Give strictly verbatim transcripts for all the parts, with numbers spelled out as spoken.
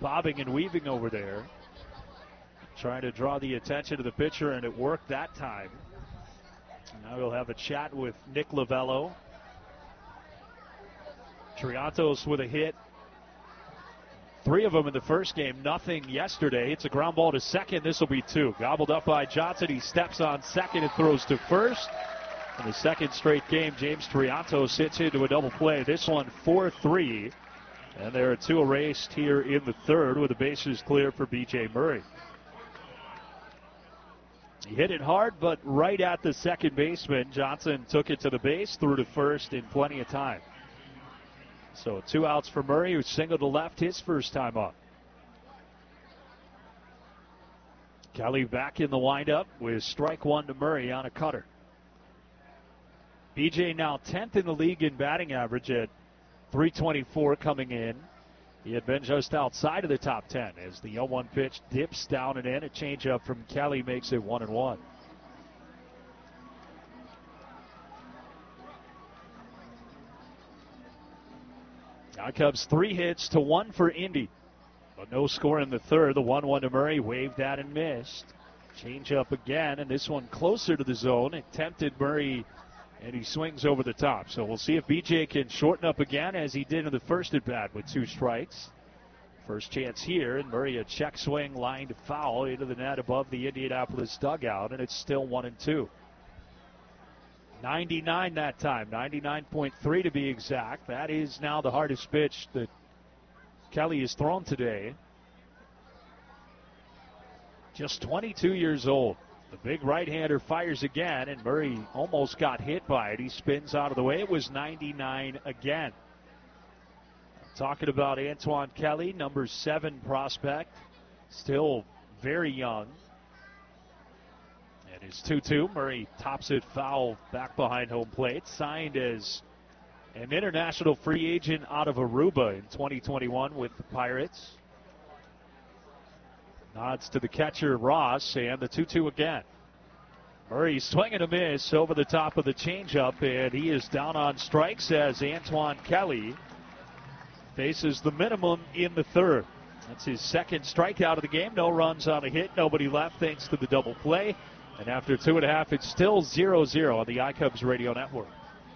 bobbing and weaving over there, trying to draw the attention of the pitcher, and it worked that time. Now we'll have a chat with Nick Lovello. Triantos with a hit. Three of them in the first game, nothing yesterday. It's a ground ball to second. This will be two. Gobbled up by Johnson. He steps on second and throws to first. In the second straight game, James Triantos hits into a double play. This one four three. And there are two erased here in the third with the bases clear for B J Murray. He hit it hard, but right at the second baseman. Johnson took it to the base, threw to first in plenty of time. So two outs for Murray, who singled to left his first time up. Kelly back in the windup with strike one to Murray on a cutter. B J now tenth in the league in batting average at three twenty-four coming in. He had been just outside of the top ten as the oh one pitch dips down and in. A changeup from Kelly makes it one and one. Now Cubs three hits to one for Indy. But no score in the third. The one one to Murray, waved at and missed. Change up again, and this one closer to the zone. It tempted Murray, and he swings over the top. So we'll see if B J can shorten up again as he did in the first at bat with two strikes. First chance here, and Murray a check swing, lined foul into the net above the Indianapolis dugout, and it's still one and two. ninety-nine that time, ninety-nine point three to be exact. That is now the hardest pitch that Kelly has thrown today. Just twenty-two years old. The big right-hander fires again, and Murray almost got hit by it. He spins out of the way. It was ninety-nine again. Talking about Antoine Kelly, number seven prospect, still very young. And his two two, Murray tops it foul back behind home plate. Signed as an international free agent out of Aruba in twenty twenty-one with the Pirates. Nods to the catcher, Ross, and the two two again. Murray swinging a miss over the top of the changeup, and he is down on strikes as Antoine Kelly faces the minimum in the third. That's his second strikeout of the game. No runs on a hit, nobody left thanks to the double play. And after two and a half, it's still zero zero on the iCubs Radio Network.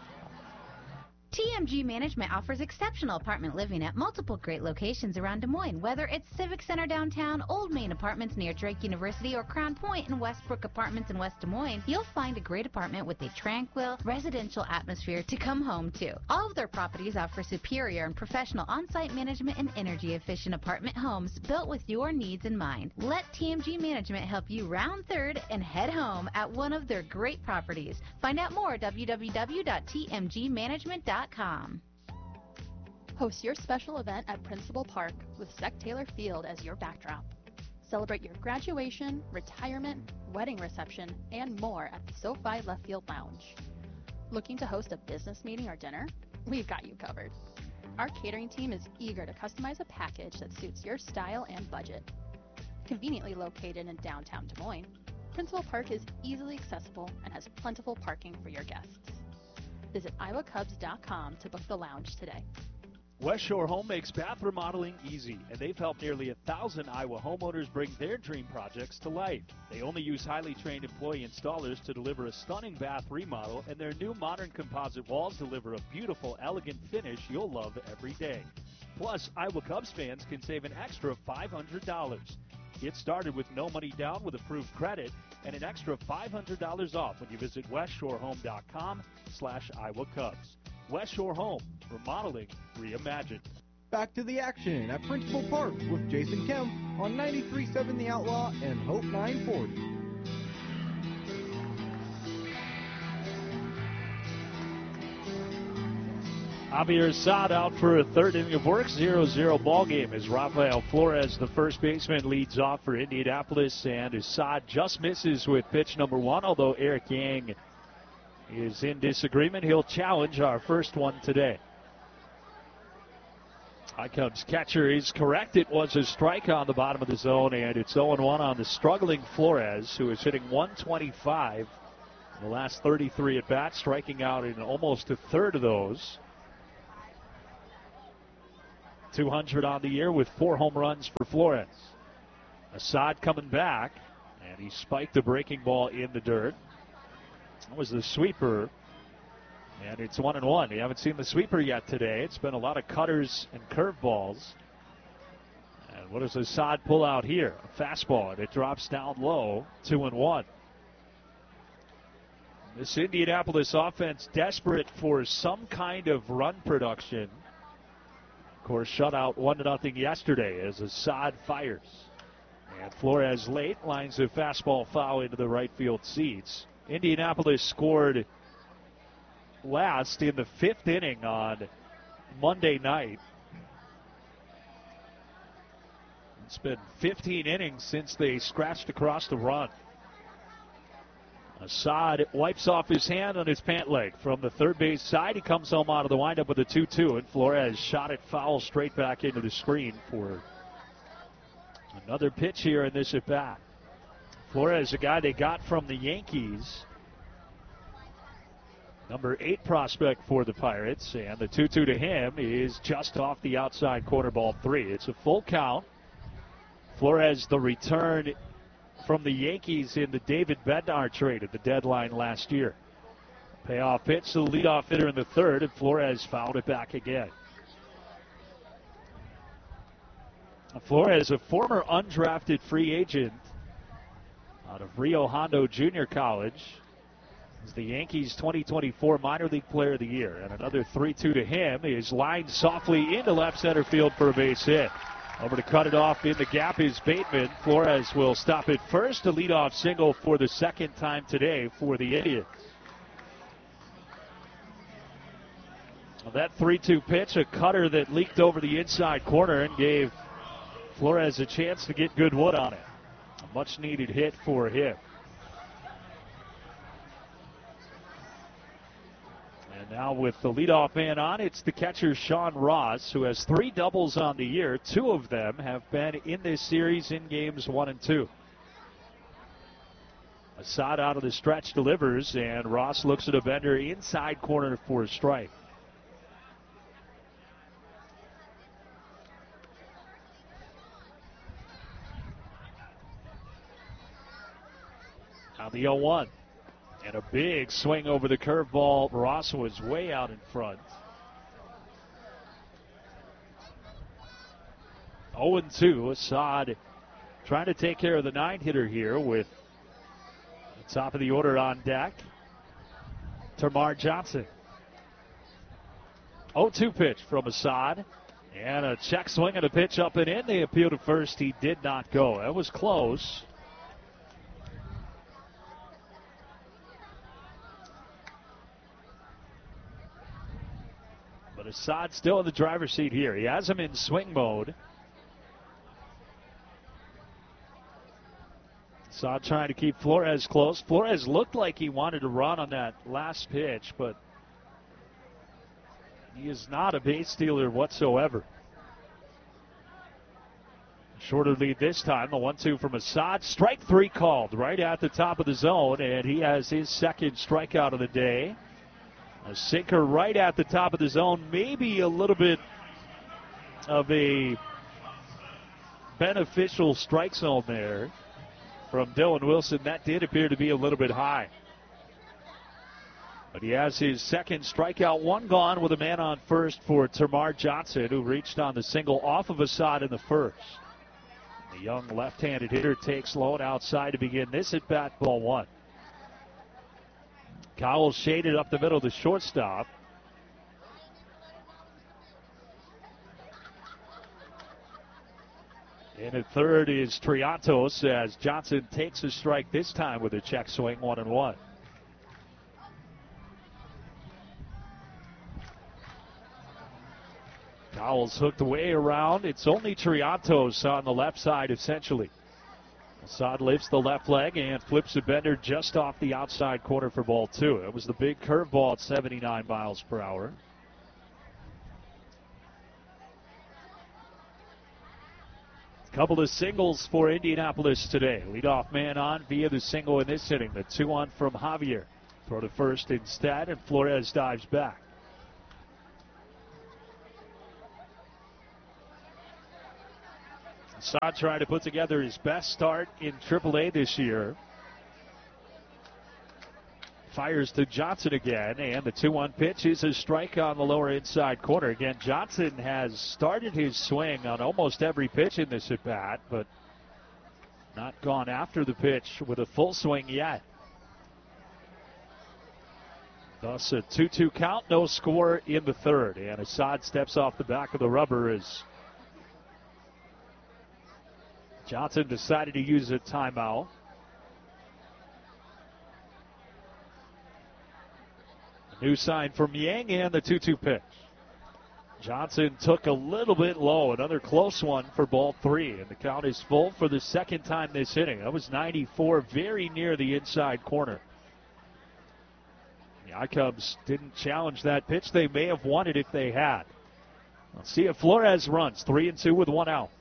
T M G Management offers exceptional apartment living at multiple great locations around Des Moines. Whether it's Civic Center downtown, Old Main Apartments near Drake University, or Crown Point and Westbrook Apartments in West Des Moines, you'll find a great apartment with a tranquil, residential atmosphere to come home to. All of their properties offer superior and professional on-site management and energy-efficient apartment homes built with your needs in mind. Let T M G Management help you round third and head home at one of their great properties. Find out more at w w w dot t m g management dot com. Host your special event at Principal Park with Sec Taylor Field as your backdrop. Celebrate your graduation, retirement, wedding reception, and more at the SoFi Left Field Lounge. Looking to host a business meeting or dinner? We've got you covered. Our catering team is eager to customize a package that suits your style and budget. Conveniently located in downtown Des Moines, Principal Park is easily accessible and has plentiful parking for your guests. Visit iowa cubs dot com to book the lounge today. West Shore Home makes bath remodeling easy, and they've helped nearly a thousand Iowa homeowners bring their dream projects to life. They only use highly trained employee installers to deliver a stunning bath remodel, and their new modern composite walls deliver a beautiful, elegant finish you'll love every day. Plus, Iowa Cubs fans can save an extra five hundred dollars. Get started with no money down with approved credit and an extra five hundred dollars off when you visit west shore home dot com slash Iowa Cubs. West Shore Home, remodeling reimagined. Back to the action at Principal Park with Jason Kemp on ninety-three point seven The Outlaw and Hope nine forty. Javier Saad out for a third inning of work. zero zero ball game as Rafael Flores, the first baseman, leads off for Indianapolis, and Saad just misses with pitch number one, although Eric Yang is in disagreement. He'll challenge our first one today. iCubs catcher is correct. It was a strike on the bottom of the zone, and it's oh one on the struggling Flores, who is hitting one twenty-five in the last thirty-three at-bats, striking out in almost a third of those. two hundred on the year with four home runs for Flores. Assad coming back, and he spiked the breaking ball in the dirt. That was the sweeper, and it's one and one. You haven't seen the sweeper yet today. It's been a lot of cutters and curveballs. And what does Assad pull out here? A fastball, and it drops down low, two and one. This Indianapolis offense desperate for some kind of run production. Of course, shutout one to nothing yesterday as Assad fires. And Flores late lines a fastball foul into the right field seats. Indianapolis scored last in the fifth inning on Monday night. It's been fifteen innings since they scratched across the run. Assad wipes off his hand on his pant leg from the third base side. He comes home out of the windup with a two two, and Flores shot it foul straight back into the screen for another pitch here in this at bat. Flores, a guy they got from the Yankees, number eight prospect for the Pirates, and the two two to him is just off the outside corner, ball three. It's a full count. Flores, the return from the Yankees in the David Bednar trade at the deadline last year. Payoff pitch to the leadoff hitter in the third, and Flores fouled it back again. Flores, a former undrafted free agent out of Rio Hondo Junior College, is the Yankees' twenty twenty-four Minor League Player of the Year. And another three two to him is lined softly into left center field for a base hit. Over to cut it off in the gap is Bateman. Flores will stop it first. A leadoff single for the second time today for the Indians. Well, that three two pitch, a cutter that leaked over the inside corner and gave Flores a chance to get good wood on it. A much needed hit for him. And now with the leadoff man on, it's the catcher Sean Ross, who has three doubles on the year. Two of them have been in this series in games one and two. Assad out of the stretch delivers, and Ross looks at a bender inside corner for a strike. Now the oh one. And a big swing over the curveball. Ross was way out in front. oh and two. Assad trying to take care of the nine-hitter here with the top of the order on deck. Termarr Johnson. oh two pitch from Assad. And a check swing and a pitch up and in. They appeal to first. He did not go. That was close. But Assad still in the driver's seat here. He has him in swing mode. Assad trying to keep Flores close. Flores looked like he wanted to run on that last pitch, but he is not a base stealer whatsoever. Shorter lead this time. The one two from Assad. Strike three called right at the top of the zone, and he has his second strikeout of the day. A sinker right at the top of the zone. Maybe a little bit of a beneficial strike zone there from Dylan Wilson. That did appear to be a little bit high. But he has his second strikeout, one gone with a man on first for Termarr Johnson, who reached on the single off of Assad in the first. The young left-handed hitter takes low and outside to begin this at bat, ball one. Cowles shaded up the middle to shortstop. And at third is Triantos as Johnson takes a strike this time with a check swing, one and one. Cowles hooked away around. It's only Triantos on the left side essentially. Assad lifts the left leg and flips a bender just off the outside corner for ball two. It was the big curveball at seventy-nine miles per hour. A couple of singles for Indianapolis today. Leadoff man on via the single in this inning. The two on from Javier. Throw to first instead, and Flores dives back. Assad trying to put together his best start in triple A this year. Fires to Johnson again, and the two one pitch is a strike on the lower inside corner. Again, Johnson has started his swing on almost every pitch in this at-bat, but not gone after the pitch with a full swing yet. Thus a two two count, no score in the third, and Assad steps off the back of the rubber as Johnson decided to use a timeout. New sign from Yang and the two two pitch. Johnson took a little bit low, another close one for ball three, and the count is full for the second time this inning. That was ninety-four, very near the inside corner. The I-Cubs didn't challenge that pitch. They may have won it if they had. Let's see if Flores runs. Three and two with one out.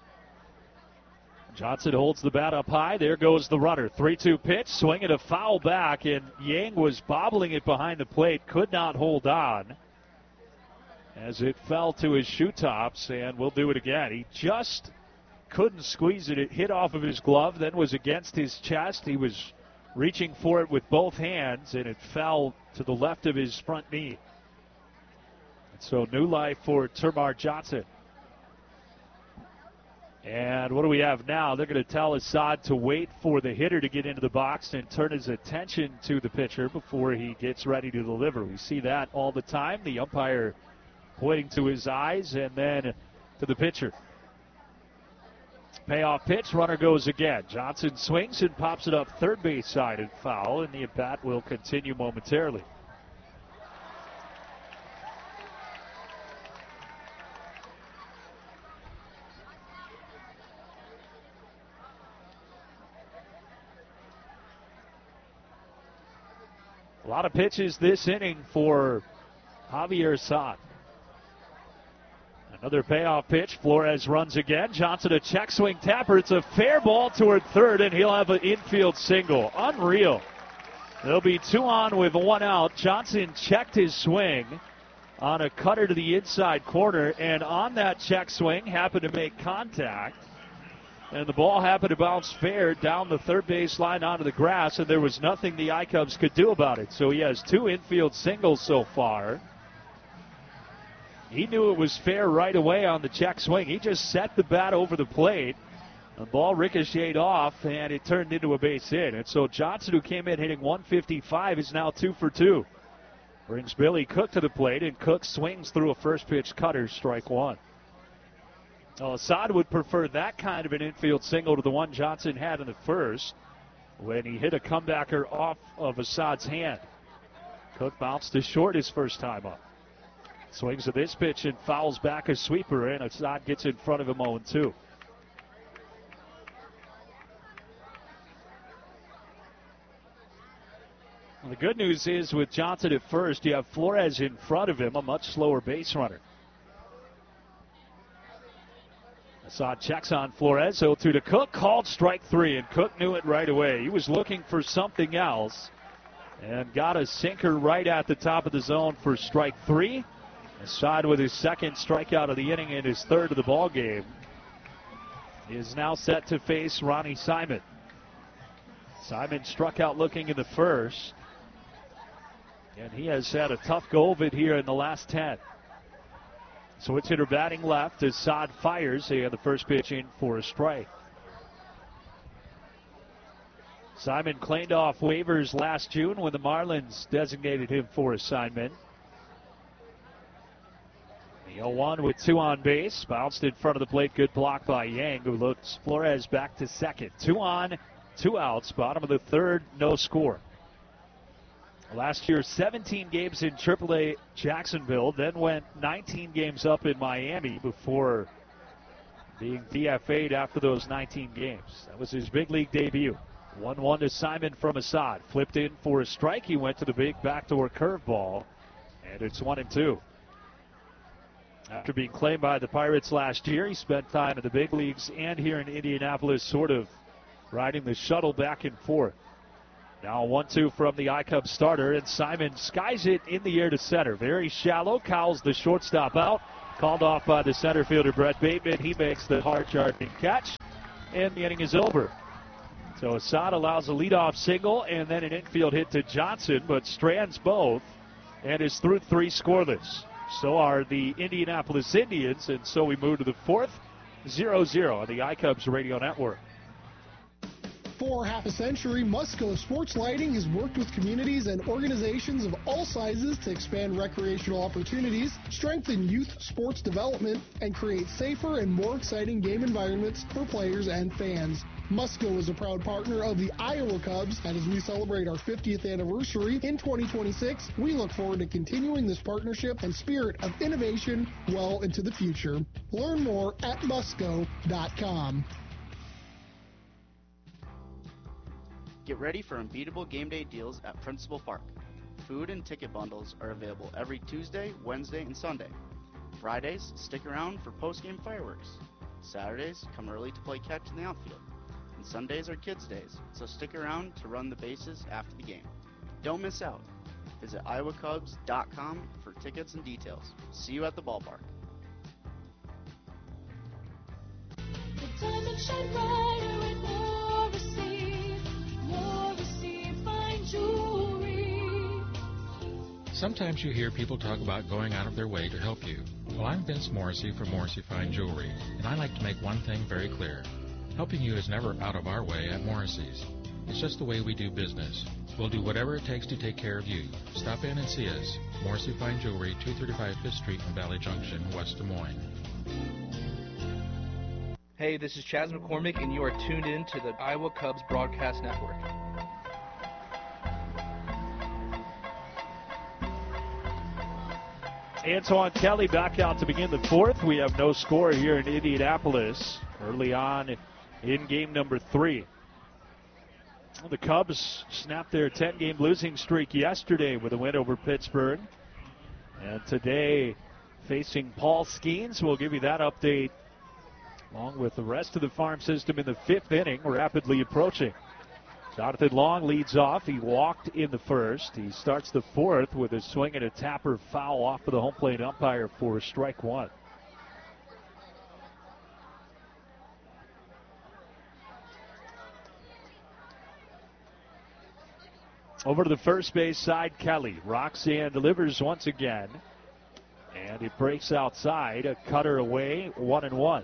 Johnson holds the bat up high. There goes the runner. three two pitch, swinging a foul back, and Yang was bobbling it behind the plate, could not hold on as it fell to his shoe tops, and we'll do it again. He just couldn't squeeze it. It hit off of his glove, then was against his chest. He was reaching for it with both hands, and it fell to the left of his front knee. And so new life for Termarr Johnson. And what do we have now? They're going to tell Assad to wait for the hitter to get into the box and turn his attention to the pitcher before he gets ready to deliver. We see that all the time. The umpire pointing to his eyes and then to the pitcher. Payoff pitch, runner goes again. Johnson swings and pops it up third base side and foul, and the at-bat will continue momentarily. A lot of pitches this inning for Javier Assad. Another payoff pitch. Flores runs again. Johnson a check swing tapper. It's a fair ball toward third, and he'll have an infield single. Unreal. There'll be two on with one out. Johnson checked his swing on a cutter to the inside corner, and on that check swing happened to make contact. And the ball happened to bounce fair down the third base line onto the grass, and there was nothing the I-Cubs could do about it. So he has two infield singles so far. He knew it was fair right away on the check swing. He just set the bat over the plate. The ball ricocheted off, and it turned into a base hit. And so Johnson, who came in hitting one fifty-five, is now two for two. Brings Billy Cook to the plate, and Cook swings through a first pitch cutter, strike one. Well, Assad would prefer that kind of an infield single to the one Johnson had in the first when he hit a comebacker off of Assad's hand. Cook bounced to short his first time up. Swings at this pitch and fouls back a sweeper, and Assad gets in front of him oh two. Well, the good news is with Johnson at first, you have Flores in front of him, a much slower base runner. Assad checks on Flores, oh two to Cook, called strike three, and Cook knew it right away. He was looking for something else and got a sinker right at the top of the zone for strike three. Assad with his second strikeout of the inning and his third of the ball game is now set to face Ronnie Simon. Simon struck out looking in the first, and he has had a tough go of it here in the last ten. So it's hitter batting left as Assad fires, and the first pitch in for a strike. Simon claimed off waivers last June when the Marlins designated him for assignment. The oh one with two on base, bounced in front of the plate, good block by Yang, who looks Flores back to second. Two on, two outs, bottom of the third, no score. Last year, seventeen games in triple A Jacksonville, then went nineteen games up in Miami before being D F A'd after those nineteen games. That was his big league debut. one one to Simon from Assad. Flipped in for a strike. He went to the big backdoor curveball, and it's one and two. After being claimed by the Pirates last year, he spent time in the big leagues and here in Indianapolis sort of riding the shuttle back and forth. Now one two from the I-Cubs starter, and Simon skies it in the air to center. Very shallow. Cowles the shortstop out. Called off by the center fielder, Brett Bateman. He makes the hard-charging catch, and the inning is over. So Assad allows a leadoff single and then an infield hit to Johnson, but strands both and is through three scoreless. So are the Indianapolis Indians, and so we move to the fourth, zero zero on the iCubs Radio Network. For half a century, Musco Sports Lighting has worked with communities and organizations of all sizes to expand recreational opportunities, strengthen youth sports development, and create safer and more exciting game environments for players and fans. Musco is a proud partner of the Iowa Cubs, and as we celebrate our fiftieth anniversary in twenty twenty-six, we look forward to continuing this partnership and spirit of innovation well into the future. Learn more at musco dot com. Get ready for unbeatable game day deals at Principal Park. Food and ticket bundles are available every Tuesday, Wednesday, and Sunday. Fridays, stick around for post-game fireworks. Saturdays, come early to play catch in the outfield. And Sundays are kids' days, so stick around to run the bases after the game. Don't miss out. Visit iowa cubs dot com for tickets and details. See you at the ballpark. The diamonds shine brighter with Morrissey. Morrissey fine jewelry. Sometimes you hear people talk about going out of their way to help you. Well, I'm Vince Morrissey from Morrissey Fine Jewelry, and I like to make one thing very clear. Helping you is never out of our way at Morrissey's. It's just the way we do business. We'll do whatever it takes to take care of you. Stop in and see us. Morrissey Fine Jewelry, two thirty-five Fifth Street in Valley Junction, West Des Moines. Hey, this is Chaz McCormick, and you are tuned in to the Iowa Cubs Broadcast Network. Antoine Kelly back out to begin the fourth. We have no score here in Indianapolis early on in game number three. The Cubs snapped their ten-game losing streak yesterday with a win over Pittsburgh. And today, facing Paul Skeens. We'll give you that update along with the rest of the farm system in the fifth inning, rapidly approaching. Jonathan Long leads off. He walked in the first. He starts the fourth with a swing and a tapper foul off of the home plate umpire for strike one. Over to the first base side, Kelly. Roxanne delivers once again. And it breaks outside. A cutter away, one and one.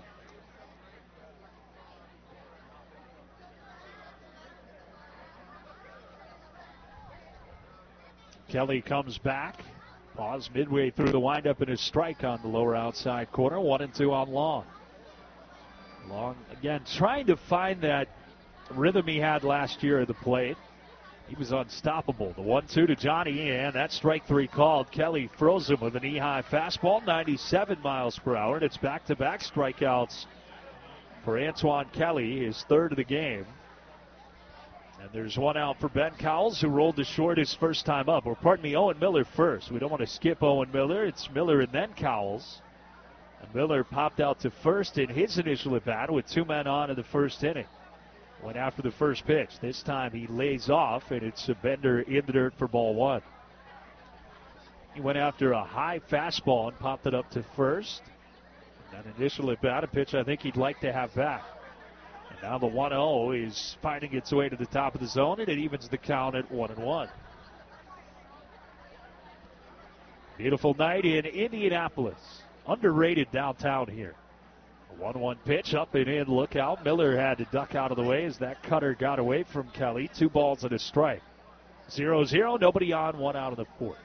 Kelly comes back. Pause midway through the windup and a strike on the lower outside corner. One and two on Long. Long, again, trying to find that rhythm he had last year at the plate. He was unstoppable. The one two to Johnny, and that strike three called. Kelly froze him with a knee-high fastball, ninety-seven miles per hour, and it's back-to-back strikeouts for Antoine Kelly, his third of the game. And there's one out for Ben Cowles, who rolled to short his first time up. Or pardon me, Owen Miller first. We don't want to skip Owen Miller. It's Miller and then Cowles. And Miller popped out to first in his initial at-bat with two men on in the first inning. Went after the first pitch. This time he lays off, and it's a bender in the dirt for ball one. He went after a high fastball and popped it up to first. That initial at-bat, a pitch I think he'd like to have back. And now the one oh is finding its way to the top of the zone, and it evens the count at one and one. Beautiful night in Indianapolis. Underrated downtown here. one one pitch up and in, look out. Miller had to duck out of the way as that cutter got away from Kelly. Two balls and a strike. zero zero, nobody on, one out of the fourth.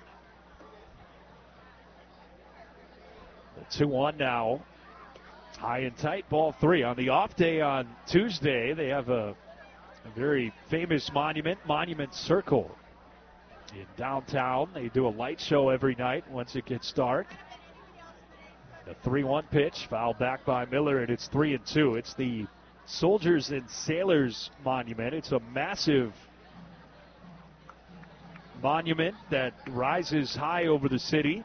two one now. High and tight, ball three. On the off day on Tuesday, they have a, a very famous monument, Monument Circle, in downtown. They do a light show every night once it gets dark. A three one pitch, fouled back by Miller, and it's three and two. It's the Soldiers and Sailors Monument. It's a massive monument that rises high over the city.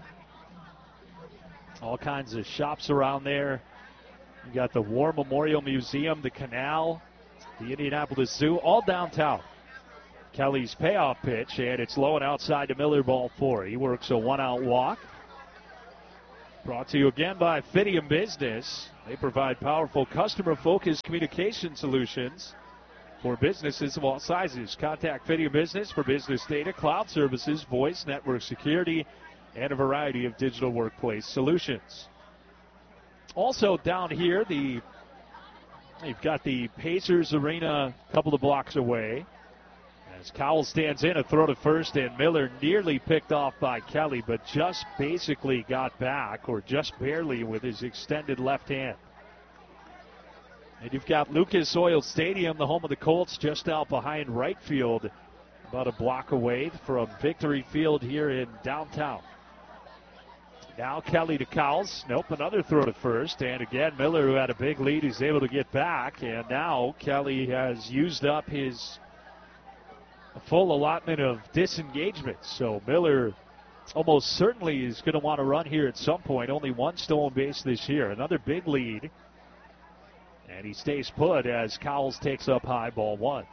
All kinds of shops around there. You got the War Memorial Museum, the canal, the Indianapolis Zoo, all downtown. Kelly's payoff pitch, and it's low and outside to Miller, ball four. He works a one-out walk. Brought to you again by Fidium Business. They provide powerful customer-focused communication solutions for businesses of all sizes. Contact Fidium Business for business data, cloud services, voice, network security, and a variety of digital workplace solutions. Also down here, the you've got the Pacers Arena a couple of blocks away. As Cowell stands in, a throw to first, and Miller nearly picked off by Kelly, but just basically got back, or just barely, with his extended left hand. And you've got Lucas Oil Stadium, the home of the Colts, just out behind right field, about a block away from Victory Field here in downtown. Now Kelly to Cowles. Nope, another throw to first. And again, Miller, who had a big lead, is able to get back. And now Kelly has used up his full allotment of disengagement. So Miller almost certainly is going to want to run here at some point. Only one stolen base this year. Another big lead. And he stays put as Cowles takes up high, ball one.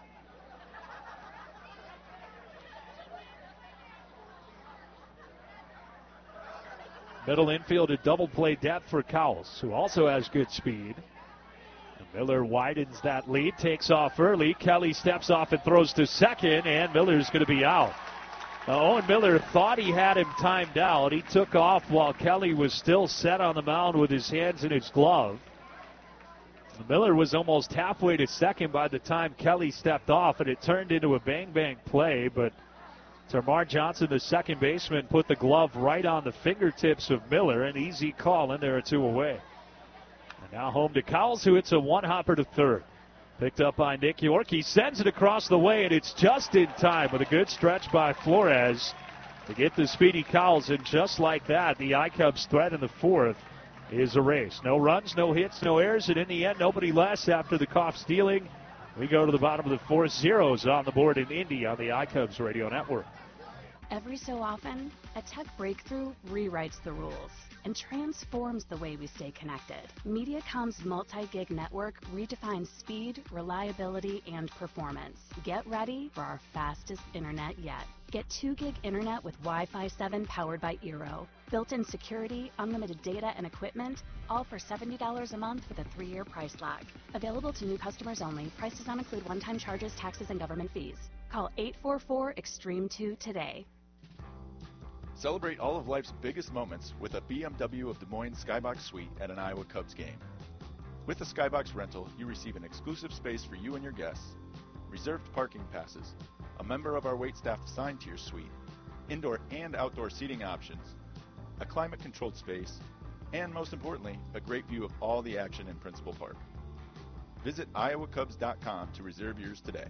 Middle infield, a double play depth for Cowles, who also has good speed. And Miller widens that lead, takes off early. Kelly steps off and throws to second, and Miller's going to be out. Uh, Owen Miller thought he had him timed out. He took off while Kelly was still set on the mound with his hands in his glove. Miller was almost halfway to second by the time Kelly stepped off, and it turned into a bang-bang play, but Termarr Johnson, the second baseman, put the glove right on the fingertips of Miller. An easy call, and there are two away. And now home to Cowles, who hits a one-hopper to third. Picked up by Nick York. He sends it across the way, and it's just in time with a good stretch by Flores to get the speedy Cowles. And just like that, the I-Cubs threat in the fourth is erased. No runs, no hits, no errors, and in the end, nobody less after the Koff stealing. We go to the bottom of the fourth. Zeros on the board in Indy on the I-Cubs radio network. Every so often, a tech breakthrough rewrites the rules and transforms the way we stay connected. Mediacom's multi-gig network redefines speed, reliability, and performance. Get ready for our fastest internet yet. Get two gig internet with Wi-Fi seven powered by Eero. Built-in security, unlimited data and equipment, all for seventy dollars a month with a three-year price lock. Available to new customers only. Price does not include one-time charges, taxes, and government fees. Call eight four four extreme two today. Celebrate all of life's biggest moments with a B M W of Des Moines Skybox Suite at an Iowa Cubs game. With the Skybox rental, you receive an exclusive space for you and your guests, reserved parking passes, a member of our waitstaff assigned to your suite, indoor and outdoor seating options, a climate-controlled space, and most importantly, a great view of all the action in Principal Park. Visit iowa cubs dot com to reserve yours today.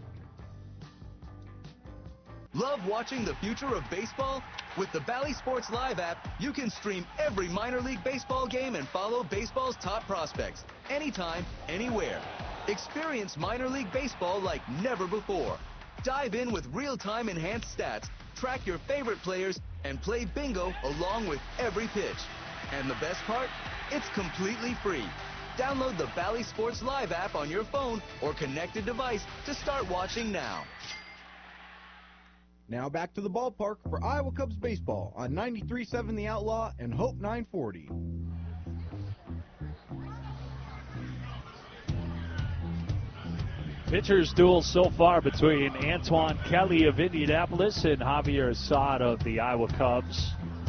Love watching the future of baseball? With the Bally Sports Live app, you can stream every minor league baseball game and follow baseball's top prospects anytime, anywhere. Experience minor league baseball like never before. Dive in with real-time enhanced stats, track your favorite players, and play bingo along with every pitch. And the best part? It's completely free. Download the Bally Sports Live app on your phone or connected device to start watching now. Now back to the ballpark for Iowa Cubs baseball on ninety-three point seven The Outlaw and Hope nine forty. Pitchers duel so far between Antoine Kelly of Indianapolis and Javier Assad of the Iowa Cubs.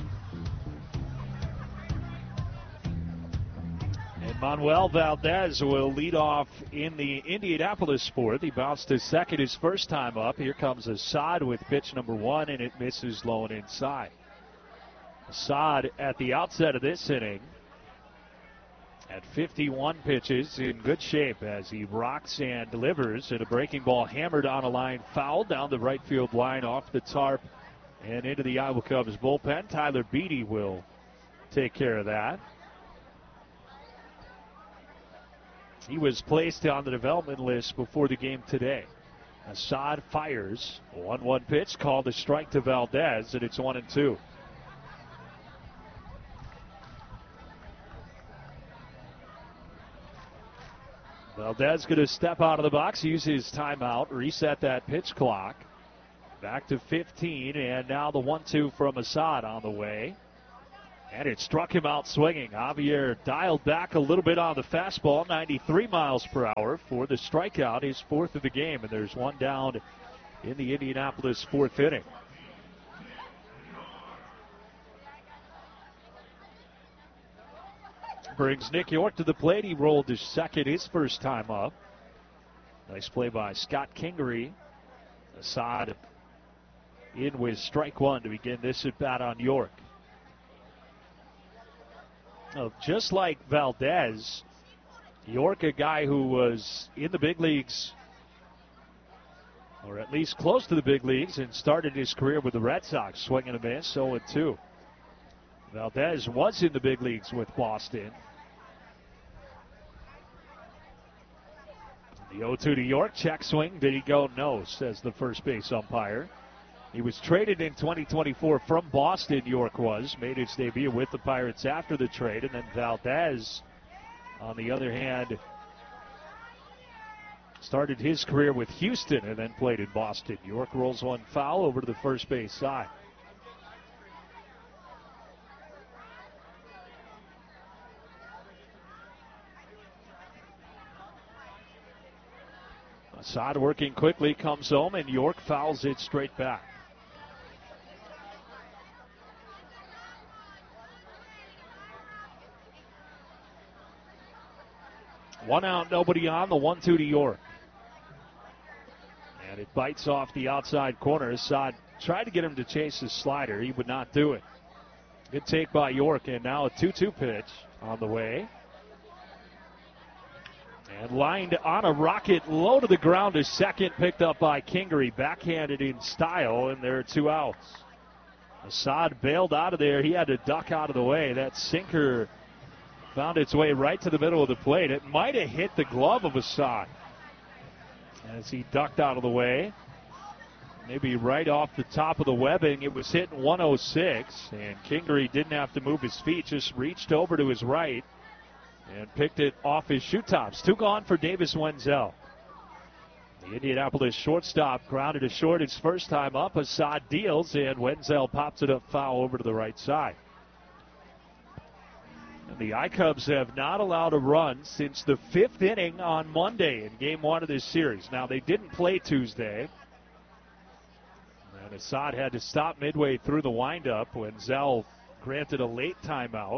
And Manuel Valdez will lead off in the Indianapolis fourth. He bounced to second his first time up. Here comes Assad with pitch number one, and it misses low and inside. Assad at the outset of this inning at fifty-one pitches, in good shape as he rocks and delivers, and a breaking ball hammered on a line foul down the right field line off the tarp and into the Iowa Cubs bullpen. Tyler Beatty will take care of that. He was placed on the development list before the game today. Assad fires. one one pitch called a strike to Valdez, and it's one and two. Valdez going to step out of the box, use his timeout, reset that pitch clock. Back to fifteen, and now the one two from Assad on the way. And it struck him out swinging. Javier dialed back a little bit on the fastball, ninety-three miles per hour for the strikeout, his fourth of the game. And there's one down in the Indianapolis fourth inning. Brings Nick York to the plate. He rolled to second his first time up. Nice play by Scott Kingery. Assad in with strike one to begin this at bat on York. Oh, just like Valdez, York, a guy who was in the big leagues, or at least close to the big leagues, and started his career with the Red Sox, swinging a miss, oh and two. Valdez was in the big leagues with Boston. The oh two to York, check swing. Did he go? No, says the first base umpire. He was traded in twenty twenty-four from Boston, York was. Made his debut with the Pirates after the trade. And then Valdez, on the other hand, started his career with Houston and then played in Boston. York rolls one foul over to the first base side. Assad working quickly, comes home, and York fouls it straight back. One out, nobody on, the one two to York. And it bites off the outside corner. Assad tried to get him to chase his slider. He would not do it. Good take by York, and now a two two pitch on the way. And lined on a rocket, low to the ground to second, picked up by Kingery, backhanded in style, and there are two outs. Assad bailed out of there. He had to duck out of the way. That sinker found its way right to the middle of the plate. It might have hit the glove of Assad as he ducked out of the way. Maybe right off the top of the webbing. It was hitting one oh six, and Kingery didn't have to move his feet, just reached over to his right and picked it off his shoe tops. Two gone for Davis Wenzel. The Indianapolis shortstop grounded to short his first time up. Assad deals, and Wenzel pops it up foul over to the right side. And the I-Cubs have not allowed a run since the fifth inning on Monday in game one of this series. Now, they didn't play Tuesday. And Assad had to stop midway through the windup. Wenzel granted a late timeout.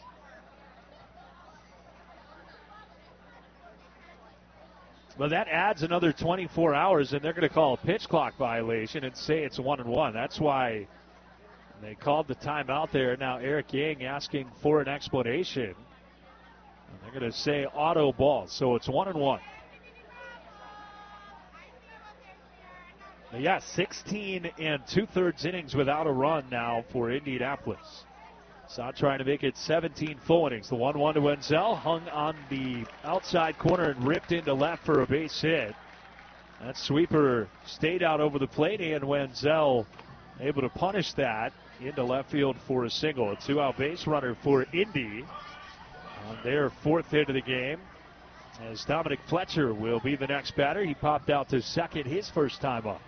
Well, that adds another twenty-four hours, and they're going to call a pitch clock violation and say it's one and one. That's why they called the timeout there. Now Eric Yang asking for an explanation. And they're going to say auto ball, so it's one and one. Yes, yeah, sixteen and two-thirds innings without a run now for Indianapolis. Assad trying to make it seventeen full innings. The one one to Wenzel, hung on the outside corner and ripped into left for a base hit. That sweeper stayed out over the plate, and Wenzel able to punish that into left field for a single. A two-out base runner for Indy on their fourth hit of the game, as Dominic Fletcher will be the next batter. He popped out to second his first time up.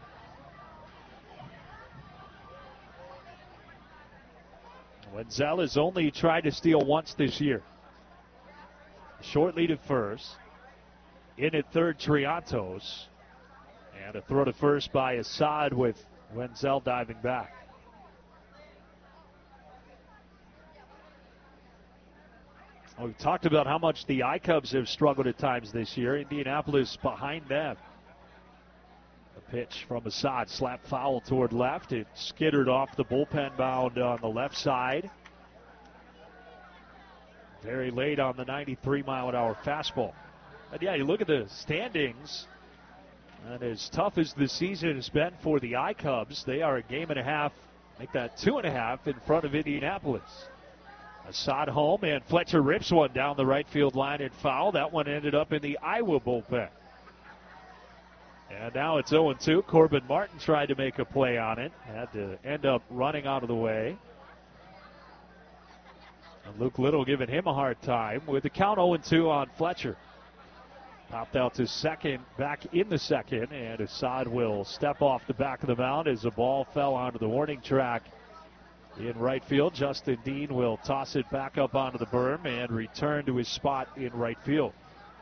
Wenzel has only tried to steal once this year. Short lead at first. In at third, Triantos. And a throw to first by Assad with Wenzel diving back. Well, we've talked about how much the I-Cubs have struggled at times this year. Indianapolis behind them. A pitch from Assad, slap foul toward left. It skittered off the bullpen mound on the left side. Very late on the ninety-three mile an hour fastball. And yeah, you look at the standings, and as tough as the season has been for the I-Cubs, they are a game and a half, make that two and a half in front of Indianapolis. Assad home, and Fletcher rips one down the right field line and foul. That one ended up in the Iowa bullpen. And now it's oh and two. Corbin Martin tried to make a play on it. Had to end up running out of the way. And Luke Little giving him a hard time with the count oh and two on Fletcher. Popped out to second, back in the second, and Assad will step off the back of the mound as the ball fell onto the warning track In right field, Justin Dean will toss it back up onto the berm and return to his spot in right field.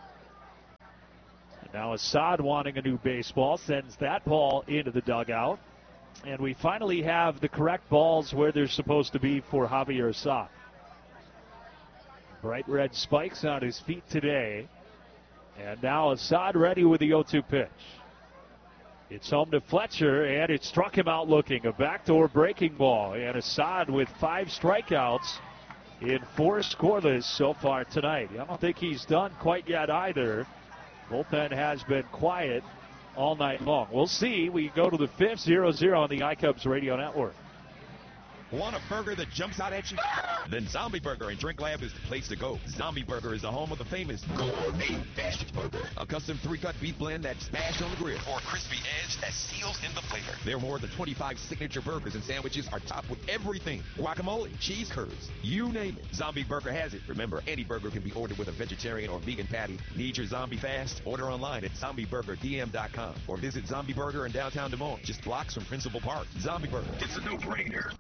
And now Assad, wanting a new baseball, sends that ball into the dugout. And we finally have the correct balls where they're supposed to be for Javier Assad. Bright red spikes on his feet today. And now Assad ready with the oh two pitch. It's home to Fletcher, and it struck him out looking. A backdoor breaking ball. And Assad with five strikeouts in four scoreless so far tonight. I don't think he's done quite yet either. Bullpen has been quiet all night long. We'll see. We go to the fifth, zero zero on the iCubs Radio Network. Want a burger that jumps out at you? Then Zombie Burger and Drink Lab is the place to go. Zombie Burger is the home of the famous gourmet fast burger. A custom three-cut beef blend that's smashed on the grill. Or a crispy edge that seals in the flavor. There are more than twenty-five signature burgers and sandwiches are topped with everything. Guacamole, cheese curds, you name it. Zombie Burger has it. Remember, any burger can be ordered with a vegetarian or vegan patty. Need your zombie fast? Order online at zombie burger d m dot com or visit Zombie Burger in downtown Des Moines, just blocks from Principal Park. Zombie Burger, it's a no-brainer.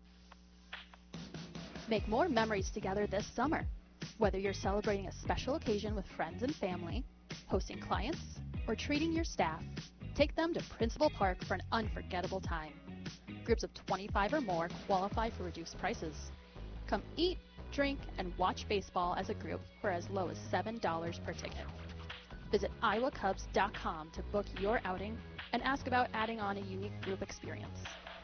Make more memories together this summer. Whether you're celebrating a special occasion with friends and family, hosting clients, or treating your staff, take them to Principal Park for an unforgettable time. Groups of twenty-five or more qualify for reduced prices. Come eat, drink, and watch baseball as a group for as low as seven dollars per ticket. Visit iowa cubs dot com to book your outing and ask about adding on a unique group experience.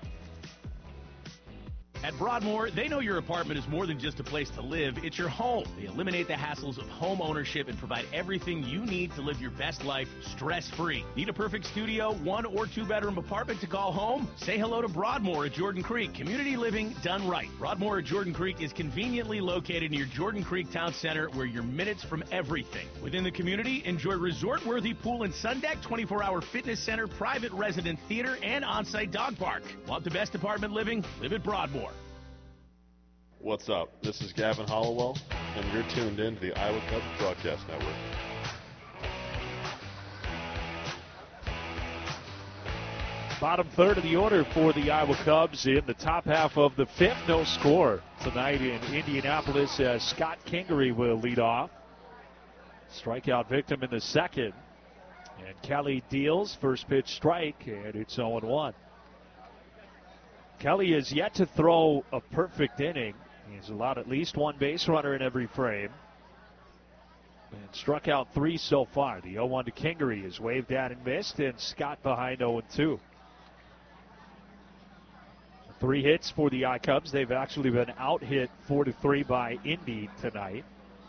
At Broadmoor, they know your apartment is more than just a place to live, it's your home. They eliminate the hassles of home ownership and provide everything you need to live your best life stress-free. Need a perfect studio, one or two bedroom apartment to call home? Say hello to Broadmoor at Jordan Creek. Community living done right. Broadmoor at Jordan Creek is conveniently located near Jordan Creek Town Center, where you're minutes from everything. Within the community, enjoy resort-worthy pool and sun deck, twenty-four hour fitness center, private resident theater, and on-site dog park. Want the best apartment living? Live at Broadmoor. What's up? This is Gavin Hollowell, and you're tuned in to the Iowa Cubs Broadcast Network. Bottom third of the order for the Iowa Cubs in the top half of the fifth. No score tonight in Indianapolis as Scott Kingery will lead off. Strikeout victim in the second. And Kelly deals first pitch strike, and it's oh one. Kelly has yet to throw a perfect inning. He's allowed at least one base runner in every frame. And struck out three so far. The oh one to Kingery is waved at and missed, and Scott behind oh two. Three hits for the iCubs. They've actually been out-hit four to three by Indy tonight.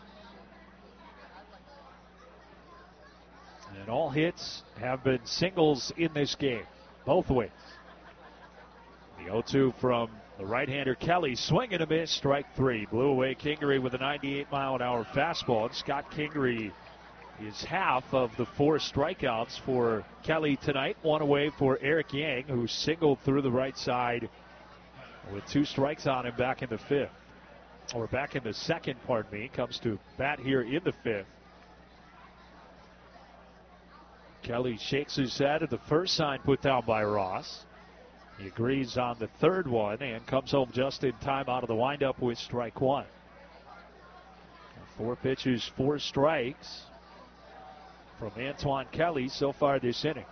And all hits have been singles in this game, both ways. The oh two from the right-hander Kelly, swing and a miss, strike three. Blew away Kingery with a ninety-eight mile an hour fastball. And Scott Kingery is half of the four strikeouts for Kelly tonight. One away for Eric Yang, who singled through the right side with two strikes on him back in the fifth. Or back in the second, pardon me. Comes to bat here in the fifth. Kelly shakes his head at the first sign put down by Ross. He agrees on the third one and comes home just in time out of the windup with strike one. Four pitches, four strikes from Antoine Kelly so far this inning.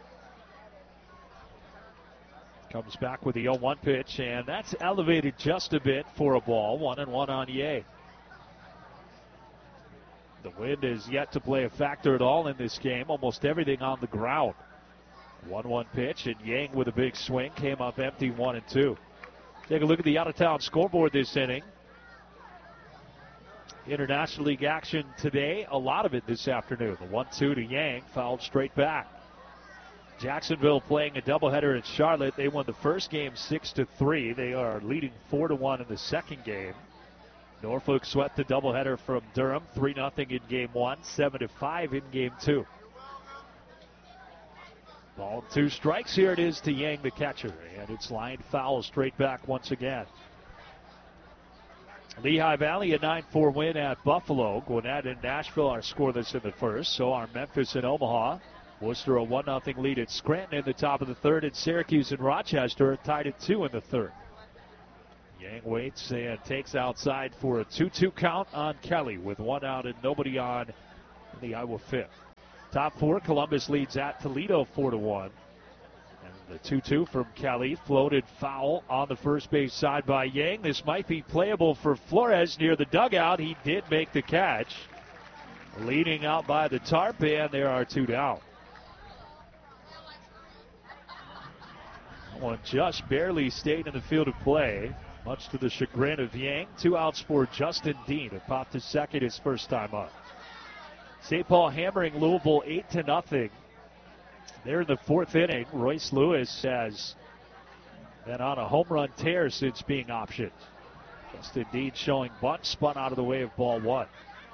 Comes back with the oh one pitch, and that's elevated just a bit for a ball. One and one on Yang. The wind is yet to play a factor at all in this game. Almost everything on the ground. one one pitch, and Yang with a big swing came up empty, one and two. Take a look at the out-of-town scoreboard this inning. International League action today, a lot of it this afternoon. The one two to Yang, fouled straight back. Jacksonville playing a doubleheader at Charlotte. They won the first game six to three. They are leading four to one in the second game. Norfolk swept the doubleheader from Durham, three nothing in game one, seven to five in game two. Ball and two strikes. Here it is to Yang, the catcher, and it's lined foul straight back once again. Lehigh Valley a nine four win at Buffalo. Gwinnett and Nashville are scoreless in the first. So are Memphis and Omaha. Worcester a one nothing lead at Scranton in the top of the third, and Syracuse and Rochester are tied at two in the third. Yang waits and takes outside for a two two count on Kelly with one out and nobody on in the Iowa fifth. Top four, Columbus leads at Toledo four to one. And the two two from Kelly, floated foul on the first base side by Yang. This might be playable for Flores near the dugout. He did make the catch. Leading out by the tarp, and there are two down. One just barely stayed in the field of play, much to the chagrin of Yang. Two outs for Justin Dean, who popped to second his first time up. Saint Paul hammering Louisville eight to nothing. There in the fourth inning, Royce Lewis has been on a home run tear since being optioned. Justin Dean showing bunt, spun out of the way of ball one.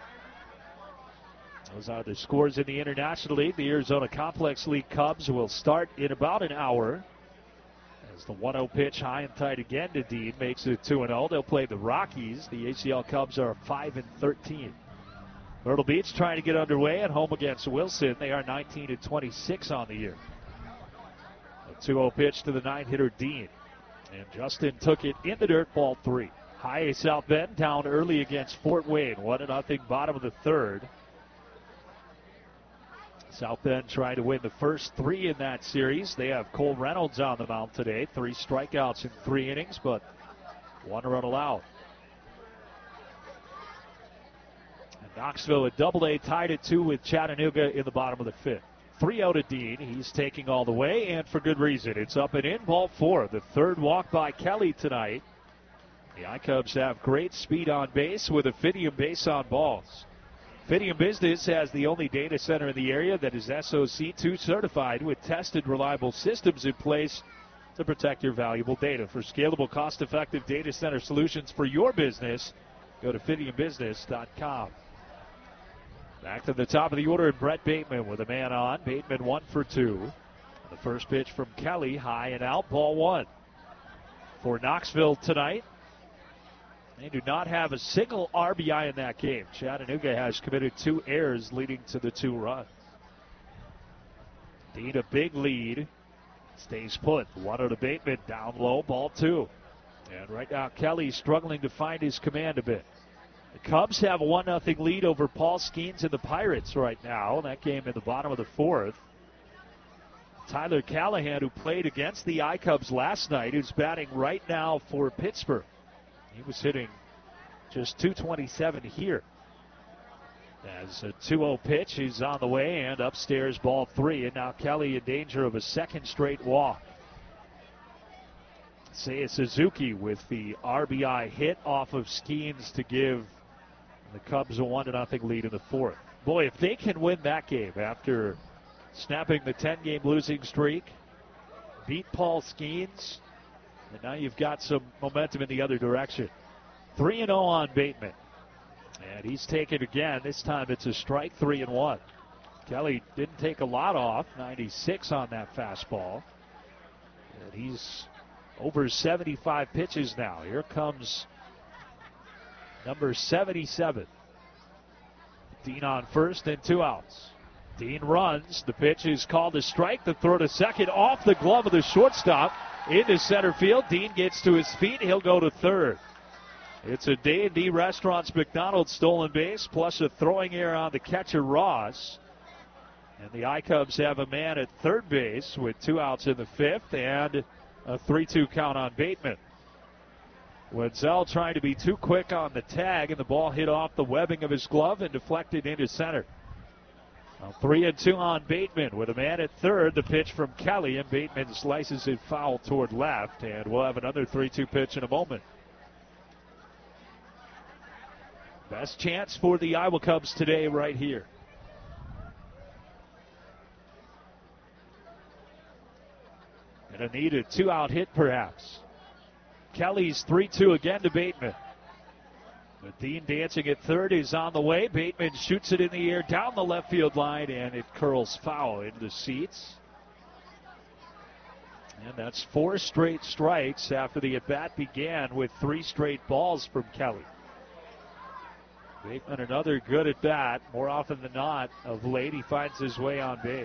Those are the scores in the International League. The Arizona Complex League Cubs will start in about an hour. As the one oh pitch high and tight again to Dean makes it two and oh. They'll play the Rockies. The A C L Cubs are five and thirteen. Myrtle Beach trying to get underway at home against Wilson. They are nineteen and twenty-six on the year. A two oh pitch to the nine-hitter Dean. And Justin took it in the dirt, ball three. High South Bend down early against Fort Wayne. one to nothing, bottom of the third. South Bend trying to win the first three in that series. They have Cole Reynolds on the mound today. Three strikeouts in three innings, but one run allowed. And Knoxville at double A tied at two with Chattanooga in the bottom of the fifth. three oh to Dean. He's taking all the way, and for good reason. It's up and in, ball four. The third walk by Kelly tonight. The I-Cubs have great speed on base with a Fidium base on balls. Fidium Business has the only data center in the area that is S O C two certified with tested, reliable systems in place to protect your valuable data. For scalable, cost-effective data center solutions for your business, go to fidium business dot com. Back to the top of the order, and Brett Bateman with a man on. Bateman one for two. The first pitch from Kelly, high and out, ball one. For Knoxville tonight, they do not have a single R B I in that game. Chattanooga has committed two errors leading to the two runs. Dean a big lead. Stays put. one oh to Bateman, down low, ball two. And right now Kelly struggling to find his command a bit. The Cubs have a one nothing lead over Paul Skeens and the Pirates right now. That game in the bottom of the fourth. Tyler Callahan, who played against the I-Cubs last night, is batting right now for Pittsburgh. He was hitting just two twenty-seven here. As a two oh pitch is on the way, and upstairs, ball three. And now Kelly in danger of a second straight walk. Seiya Suzuki with the R B I hit off of Skeens to give the Cubs a one to nothing lead in the fourth. Boy, if they can win that game after snapping the ten-game losing streak, beat Paul Skeens, and now you've got some momentum in the other direction. three and oh on Bateman. And he's taken again. This time it's a strike, three and one. Kelly didn't take a lot off, ninety-six on that fastball. And he's over seventy-five pitches now. Here comes number seventy-seven. Dean on first and two outs. Dean runs. The pitch is called a strike. The throw to second off the glove of the shortstop. Into center field. Dean gets to his feet. He'll go to third. It's a D and D Restaurants McDonald's stolen base, plus a throwing error on the catcher, Ross. And the I-Cubs have a man at third base with two outs in the fifth and a three two count on Bateman. Wenzel trying to be too quick on the tag, and the ball hit off the webbing of his glove and deflected into center. Well, three and two on Bateman with a man at third. The pitch from Kelly, and Bateman slices it foul toward left, and we'll have another three two pitch in a moment. Best chance for the Iowa Cubs today right here. And a needed two-out hit perhaps. Kelly's three two again to Bateman. But Dean dancing at third is on the way. Bateman shoots it in the air down the left field line, and it curls foul into the seats. And that's four straight strikes after the at-bat began with three straight balls from Kelly. Bateman another good at-bat. More often than not, of late, he finds his way on base.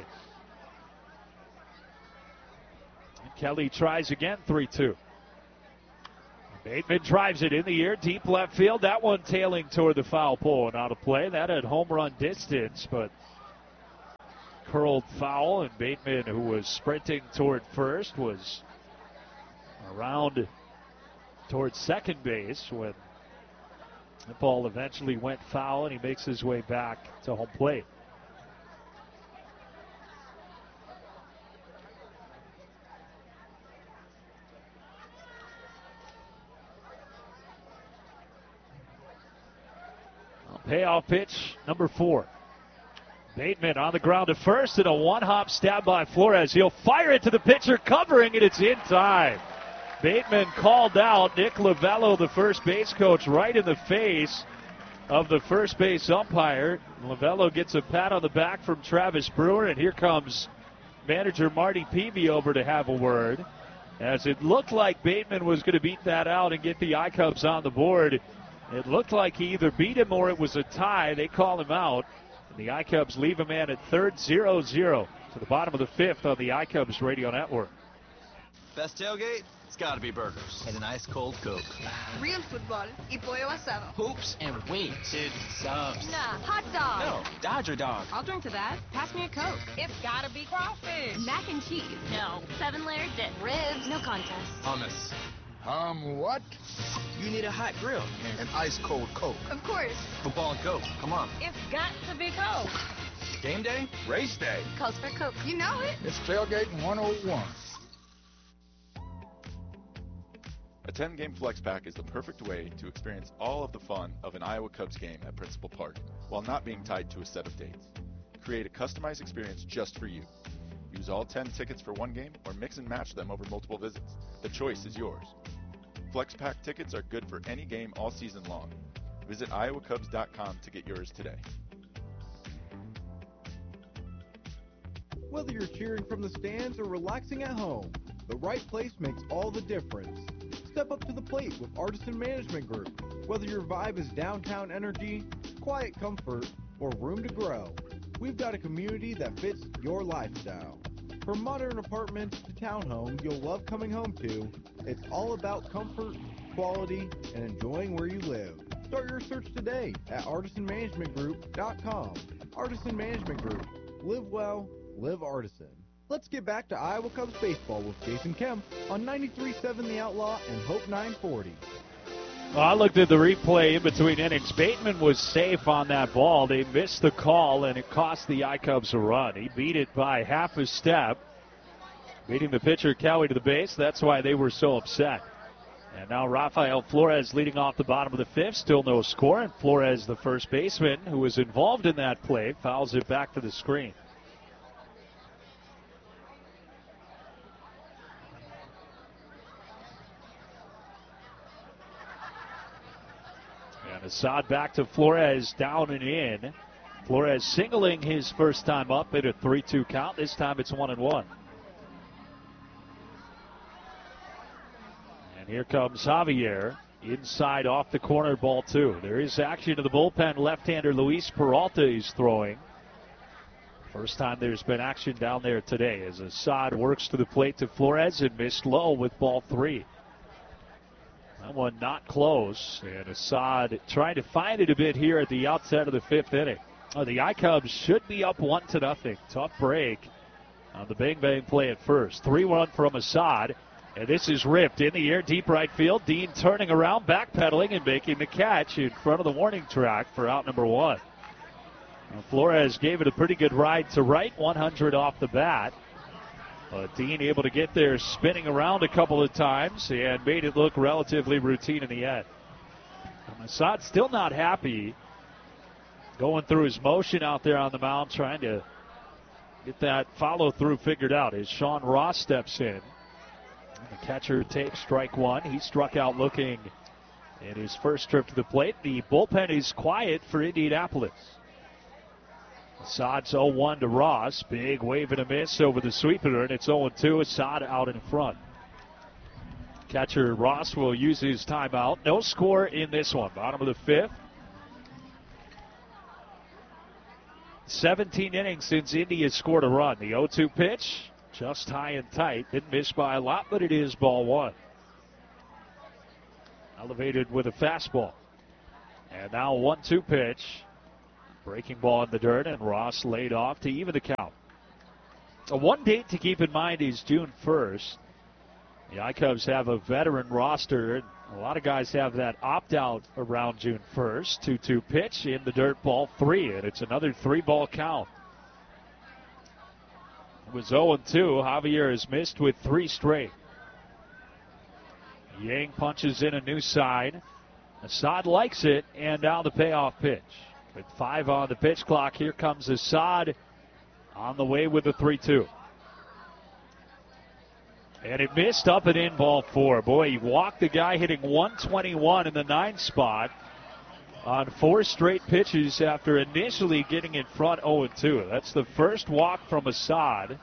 And Kelly tries again, three two. Bateman drives it in the air, deep left field. That one tailing toward the foul pole and out of play. That had home run distance, but curled foul. And Bateman, who was sprinting toward first, was around towards second base when the ball eventually went foul, and he makes his way back to home plate. Payoff pitch number four. Bateman on the ground to first, and a one-hop stab by Flores. He'll fire it to the pitcher, covering it. It's in time. Bateman called out Nick Lavello, the first base coach, right in the face of the first base umpire. Lavello gets a pat on the back from Travis Brewer, and here comes manager Marty Peavy over to have a word, as it looked like Bateman was going to beat that out and get the I-Cubs on the board. It looked like he either beat him or it was a tie. They call him out. And the I-Cubs leave a man at third, zero zero to the bottom of the fifth on the I-Cubs radio network. Best tailgate? It's got to be burgers. And an ice cold Coke. Real football y pollo asado. Hoops and wings. It's subs. Nah, hot dog. No, Dodger dog. I'll drink to that. Pass me a Coke. It's gotta be crawfish. Mac and cheese. No. Seven-layer dip. Ribs. No contest. Hummus. Um, what? You need a hot grill. An ice cold Coke. Of course. Football and Coke. Come on. It's got to be Coke. Game day? Race day. Coke for Coke. You know it. It's Tailgating one oh one. A ten-game flex pack is the perfect way to experience all of the fun of an Iowa Cubs game at Principal Park while not being tied to a set of dates. Create a customized experience just for you. Use all ten tickets for one game or mix and match them over multiple visits. The choice is yours. Flex pack tickets are good for any game all season long. Visit iowa cubs dot com to get yours today. Whether you're cheering from the stands or relaxing at home, the right place makes all the difference. Step up to the plate with Artisan Management Group. Whether your vibe is downtown energy, quiet comfort, or room to grow, we've got a community that fits your lifestyle. From modern apartments to townhomes you'll love coming home to, it's all about comfort, quality, and enjoying where you live. Start your search today at artisan management group dot com. Artisan Management Group. Live well, live Artisan. Let's get back to Iowa Cubs baseball with Jason Kemp on ninety-three point seven The Outlaw and Hope nine forty. Well, I looked at the replay in between innings. Bateman was safe on that ball. They missed the call, and it cost the I-Cubs a run. He beat it by half a step, beating the pitcher Cowie to the base. That's why they were so upset. And now Rafael Flores leading off the bottom of the fifth. Still no score, and Flores, the first baseman who was involved in that play, fouls it back to the screen. Assad back to Flores, down and in. Flores singling his first time up at a three two count. This time it's one and one. And here comes Javier. Inside off the corner, ball two. There is action in the bullpen. Left-hander Luis Peralta is throwing. First time there's been action down there today as Assad works to the plate to Flores and missed low with ball three. That one not close, and Assad trying to find it a bit here at the outset of the fifth inning. Oh, the I-Cubs should be up one to nothing. Tough break on the bang bang play at first. three one from Assad, and this is ripped in the air, deep right field. Dean turning around, backpedaling, and making the catch in front of the warning track for out number one. Now, Flores gave it a pretty good ride to right, one hundred off the bat. Uh, Dean able to get there spinning around a couple of times and made it look relatively routine in the end. Assad still not happy, going through his motion out there on the mound, trying to get that follow-through figured out as Sean Ross steps in. The catcher takes strike one. He struck out looking in his first trip to the plate. The bullpen is quiet for Indianapolis. Assad's oh one to Ross. Big wave and a miss over the sweeper, and it's oh two. Assad out in front. Catcher Ross will use his timeout. No score in this one. Bottom of the fifth. seventeen innings since Indy has scored a run. The oh two pitch, just high and tight. Didn't miss by a lot, but it is ball one. elevated with a fastball. And now one two pitch. Breaking ball in the dirt, and Ross laid off to even the count. A one date to keep in mind is June first. The I-Cubs have a veteran roster. A lot of guys have that opt-out around June first. two two pitch in the dirt, ball three, and it's another three-ball count. It was oh and two. Javier has missed with three straight. Yang punches in a new side. Assad likes it, and now the payoff pitch. With five on the pitch clock, here comes Assad on the way with the three two. And it missed up and in, ball four. Boy, he walked the guy hitting one twenty-one in the ninth spot on four straight pitches after initially getting in front oh and two. That's the first walk from Assad.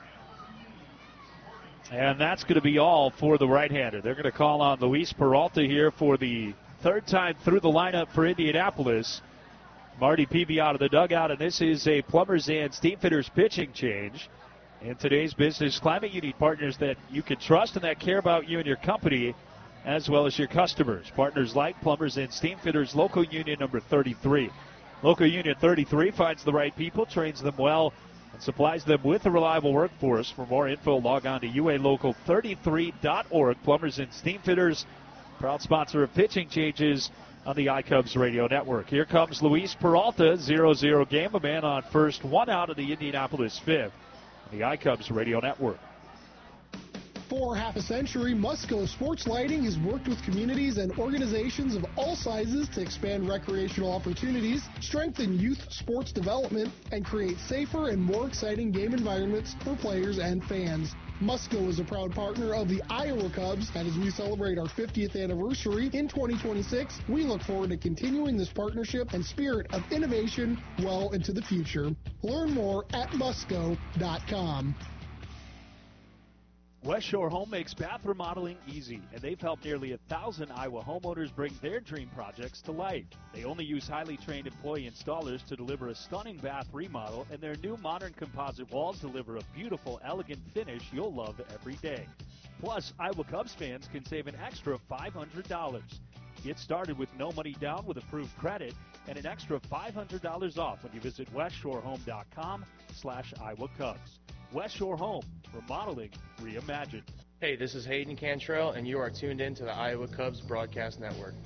And that's going to be all for the right-hander. They're going to call on Luis Peralta here for the third time through the lineup for Indianapolis. Marty Peavy out of the dugout, and this is a Plumbers and Steam Fitters pitching change. In today's business climate, you need partners that you can trust and that care about you and your company, as well as your customers. Partners like Plumbers and Steam Fitters, Local Union number thirty-three. Local Union thirty-three finds the right people, trains them well, and supplies them with a reliable workforce. For more info, log on to U A local thirty-three dot org. Plumbers and Steam Fitters, proud sponsor of pitching changes on the I-Cubs radio network. Here comes Luis Peralta, zero zero game, a man on first, one out of the Indianapolis fifth, on the I-Cubs radio network. For half a century, Musco Sports Lighting has worked with communities and organizations of all sizes to expand recreational opportunities, strengthen youth sports development, and create safer and more exciting game environments for players and fans. Musco is a proud partner of the Iowa Cubs, and as we celebrate our fiftieth anniversary in twenty twenty-six, we look forward to continuing this partnership and spirit of innovation well into the future. Learn more at musco dot com. West Shore Home makes bath remodeling easy, and they've helped nearly a thousand Iowa homeowners bring their dream projects to life. They only use highly trained employee installers to deliver a stunning bath remodel, and their new modern composite walls deliver a beautiful, elegant finish you'll love every day. Plus, Iowa Cubs fans can save an extra five hundred dollars. Get started with no money down with approved credit and an extra five hundred dollars off when you visit west shore home dot com slash Iowa Cubs. West Shore Home, remodeling reimagined. Hey, this is Hayden Cantrell, and you are tuned in to the Iowa Cubs Broadcast Network.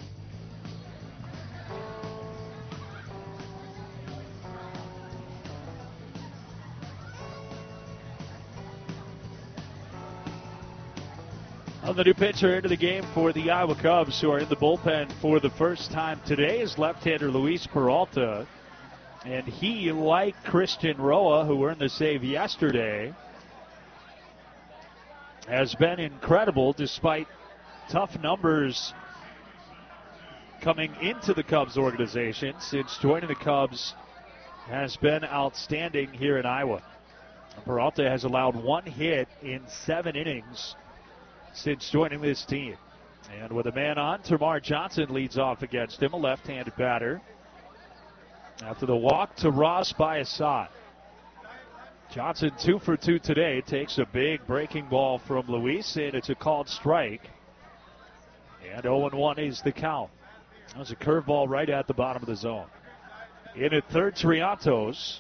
On the new pitcher into the game for the Iowa Cubs, who are in the bullpen for the first time today, is left-hander Luis Peralta. And he, like Christian Roa, who earned the save yesterday, has been incredible despite tough numbers coming into the Cubs organization. Since joining the Cubs, has been outstanding here in Iowa. Peralta has allowed one hit in seven innings since joining this team. And with a man on, Termarr Johnson leads off against him, a left-handed batter. After the walk to Ross by Assad. Johnson two for two today. Takes a big breaking ball from Luis, and it's a called strike. And oh and one is the count. That was a curveball right at the bottom of the zone. In at third, Triantos.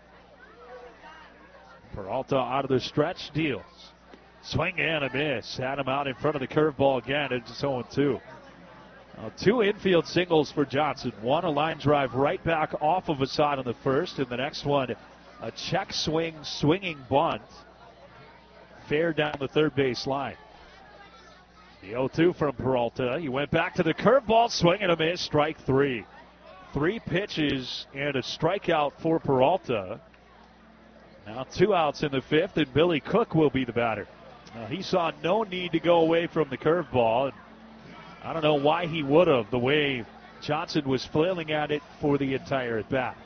Peralta out of the stretch, deals. Swing and a miss. Had him out in front of the curveball again. It's oh and two. Uh, two infield singles for Johnson. One, a line drive right back off of Assad in the first, and the next one, a check swing, swinging bunt, fair down the third base line. The oh two from Peralta. He went back to the curveball, swing and a miss, strike three. Three pitches and a strikeout for Peralta. Now two outs in the fifth, and Billy Cook will be the batter. Now, he saw no need to go away from the curveball, and I don't know why he would have, the way Johnson was flailing at it for the entire at-bat.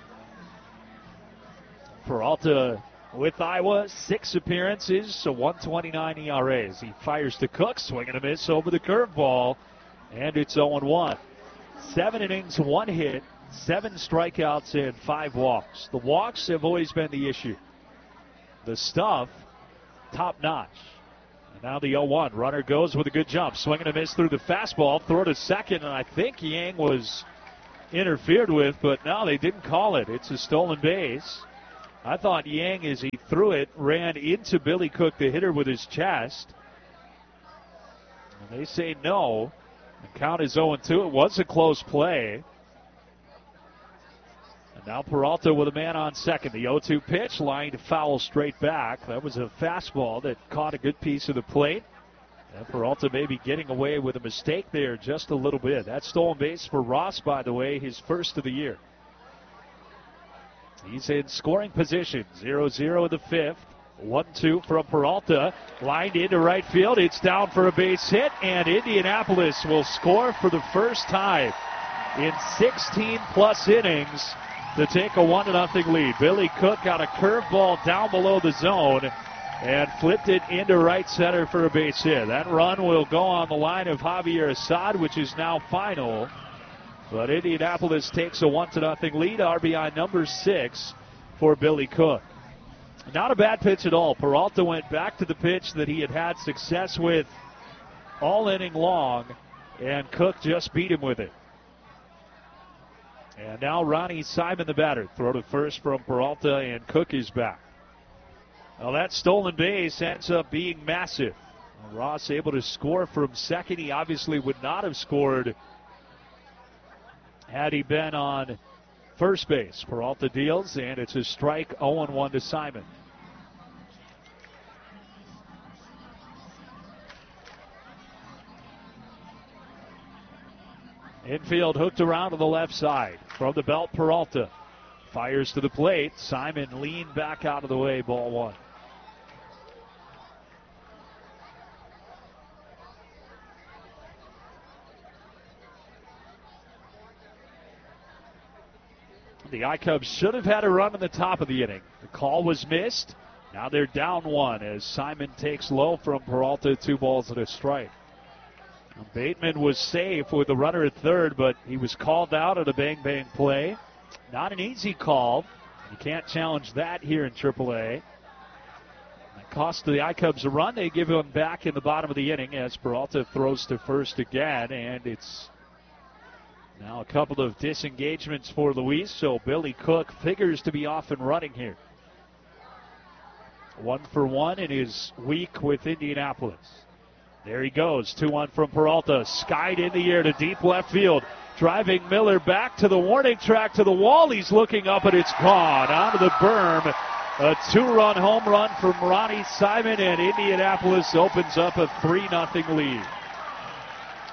Peralta with Iowa, six appearances, a one twenty-nine E R A. As he fires to Cook, swing and a miss over the curveball, and it's oh and one. Seven innings, one hit, seven strikeouts, and five walks. The walks have always been the issue. The stuff, top-notch. And now the oh one. Runner goes with a good jump. Swing and a miss through the fastball. Throw to second, and I think Yang was interfered with, but no, they didn't call it. It's a stolen base. I thought Yang, as he threw it, ran into Billy Cook, the hitter, with his chest. And they say no. The count is oh and two. It was a close play. And now Peralta with a man on second. The oh two pitch, lined foul straight back. That was a fastball that caught a good piece of the plate. And Peralta maybe getting away with a mistake there just a little bit. That stolen base for Ross, by the way, his first of the year. He's in scoring position. zero zero in the fifth. one two from Peralta. Lined into right field. It's down for a base hit, and Indianapolis will score for the first time in sixteen plus innings to take a one to nothing lead. Billy Cook got a curveball down below the zone and flipped it into right center for a base hit. That run will go on the line of Javier Assad, which is now final. But Indianapolis takes a one to nothing lead. R B I number six for Billy Cook. Not a bad pitch at all. Peralta went back to the pitch that he had had success with all inning long, and Cook just beat him with it. And now Ronnie Simon, the batter. Throw to first from Peralta, and Cook is back. Well, that stolen base ends up being massive. Ross able to score from second. He obviously would not have scored had he been on first base. Peralta deals, and it's a strike. oh and one to Simon. Infield hooked around to the left side. From the belt, Peralta fires to the plate. Simon leaned back out of the way. Ball one. The I-Cubs should have had a run in the top of the inning. The call was missed. Now they're down one as Simon takes low from Peralta. Two balls and a strike. Bateman was safe with the runner at third, but he was called out at a bang-bang play. Not an easy call. You can't challenge that here in triple A. It cost the I-Cubs a run. They give him back in the bottom of the inning as Peralta throws to first again, and it's now a couple of disengagements for Luis, so Billy Cook figures to be off and running here. One for one in his week with Indianapolis. There he goes, two one from Peralta. Skied in the air to deep left field. Driving Miller back to the warning track to the wall. He's looking up and it's gone. Onto the berm. A two-run home run from Ronnie Simon, and Indianapolis opens up a three nothing lead.